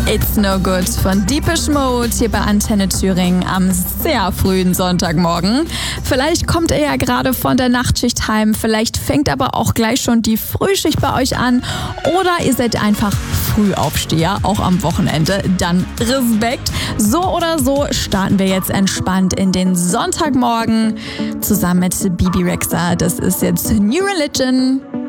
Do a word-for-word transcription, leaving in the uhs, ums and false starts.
It's No Good von Depeche Mode hier bei Antenne Thüringen am sehr frühen Sonntagmorgen. Vielleicht kommt ihr ja gerade von der Nachtschicht heim, vielleicht fängt aber auch gleich schon die Frühschicht bei euch an oder ihr seid einfach Frühaufsteher, auch am Wochenende. Dann Respekt. So oder so starten wir jetzt entspannt in den Sonntagmorgen zusammen mit Bibi Rexha. Das ist jetzt New Religion.